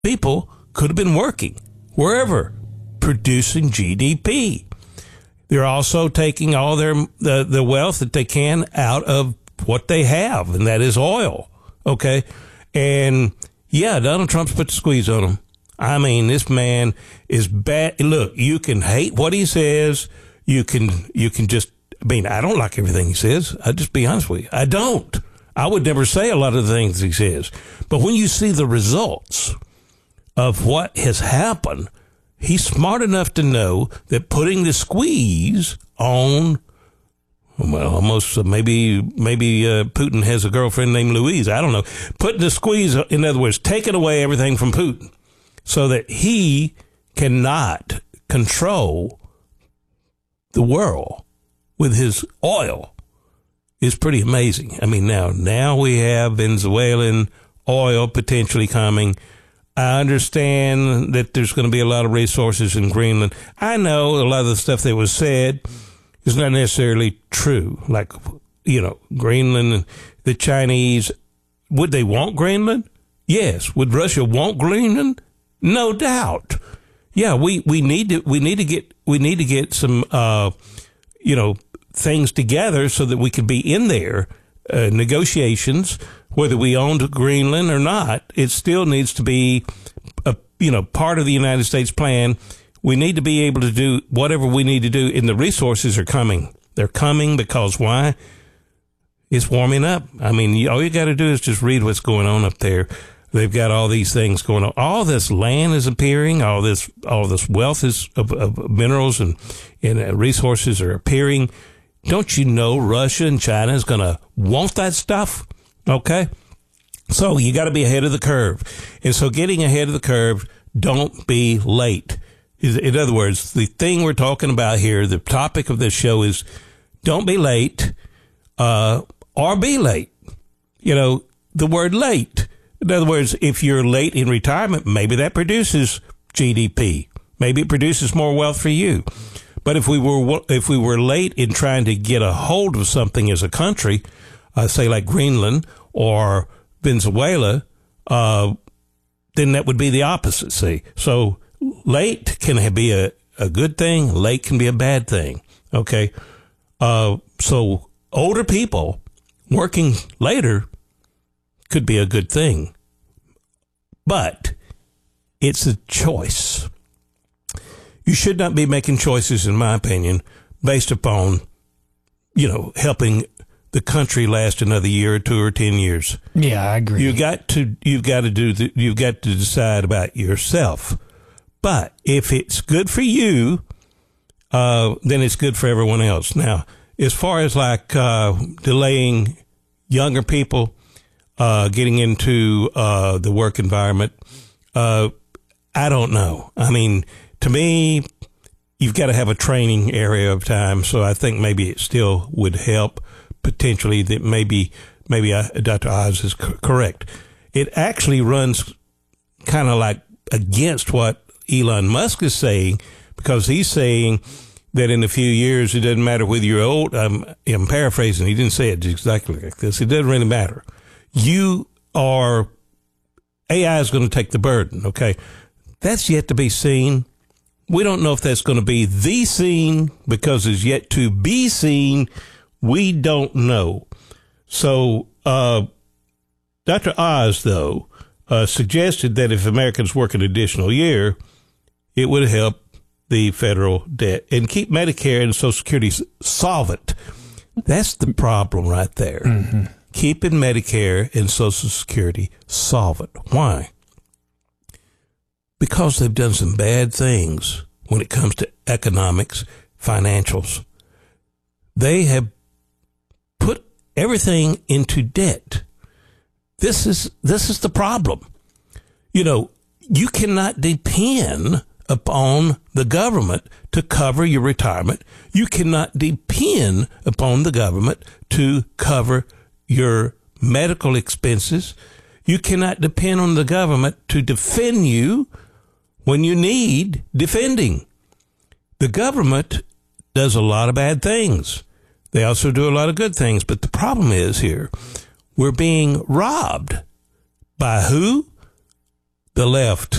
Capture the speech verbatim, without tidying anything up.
people could have been working wherever, producing G D P. They're also taking all their the, the wealth that they can out of what they have, and that is oil. Okay? And, yeah, Donald Trump's put the squeeze on them. I mean, this man is bad. Look, you can hate what he says. You can you can just, I mean, I don't like everything he says. I'll just be honest with you. I don't. I would never say a lot of the things he says. But when you see the results of what has happened, he's smart enough to know that putting the squeeze on, well, almost uh, maybe maybe uh, Putin has a girlfriend named Louise. I don't know. Putting the squeeze, in other words, taking away everything from Putin so that he cannot control the world with his oil is pretty amazing. I mean, now, now we have Venezuelan oil potentially coming. I understand that there's going to be a lot of resources in Greenland. I know a lot of the stuff that was said is not necessarily true. Like, you know, Greenland, the Chinese, would they want Greenland? Yes. Would Russia want Greenland? No doubt. Yeah, we, we need to we need to get we need to get some uh, you know, things together so that we can be in there, uh, negotiations, whether we owned Greenland or not. It still needs to be a, you know, part of the United States plan. We need to be able to do whatever we need to do, and the resources are coming. They're coming because why? It's warming up. I mean, all you got to do is just read what's going on up there. They've got all these things going on. All this land is appearing. All this, all this wealth is of, of minerals and, and resources are appearing. Don't you know Russia and China is going to want that stuff? Okay. So you got to be ahead of the curve. And so getting ahead of the curve, don't be late. In other words, the thing we're talking about here, the topic of this show is don't be late, uh, or be late. You know, the word late. In other words, if you're late in retirement, maybe that produces G D P. Maybe it produces more wealth for you. But if we were if we were late in trying to get a hold of something as a country, uh, say like Greenland or Venezuela, uh, then that would be the opposite. See, so late can be a, a good thing. Late can be a bad thing. Okay, uh, so older people working later could be a good thing, but it's a choice. You should not be making choices, in my opinion, based upon, you know, helping the country last another year or two or ten years. Yeah, I agree. You got to, you've got to do, the, you've got to decide about yourself. But if it's good for you, uh, then it's good for everyone else. Now, as far as like uh, delaying younger people uh, getting into uh, the work environment, uh, I don't know. I mean, to me, you've got to have a training area of time. So I think maybe it still would help potentially that maybe, maybe I, Doctor Oz is co- correct. It actually runs kind of like against what Elon Musk is saying, because he's saying that in a few years, it doesn't matter whether you're old. I'm, I'm paraphrasing. He didn't say it exactly like this. It doesn't really matter. You are, A I is going to take the burden. Okay. That's yet to be seen. We don't know if that's going to be the scene because it's yet to be seen. We don't know. So, uh, Doctor Oz, though, uh, suggested that if Americans work an additional year, it would help the federal debt and keep Medicare and Social Security solvent. That's the problem right there. Mm-hmm. Keeping Medicare and Social Security solvent. Why? Because they've done some bad things when it comes to economics, financials. They have put everything into debt. This is, this is the problem. You know, you cannot depend upon the government to cover your retirement. You cannot depend upon the government to cover your medical expenses. You cannot depend on the government to defend you when you need defending. The government does a lot of bad things. They also do a lot of good things. But the problem is here, we're being robbed by who? the left